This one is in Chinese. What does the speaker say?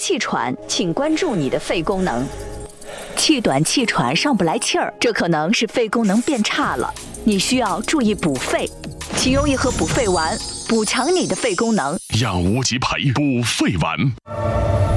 气喘，请关注你的肺功能。气短气喘上不来气儿，这可能是肺功能变差了，你需要注意补肺，请用一盒补肺丸补强你的肺功能。 养无极培补肺丸。